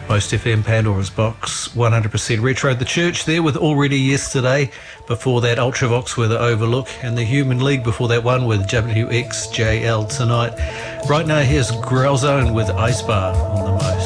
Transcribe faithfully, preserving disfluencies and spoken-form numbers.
Most F M, Pandora's Box, one hundred percent retro. The Church there with Already Yesterday. Before that, Ultravox with The Overlook. And the Human League before that one with W X J L Tonight. Right now, here's Growlzone with Ice Bar on the Most.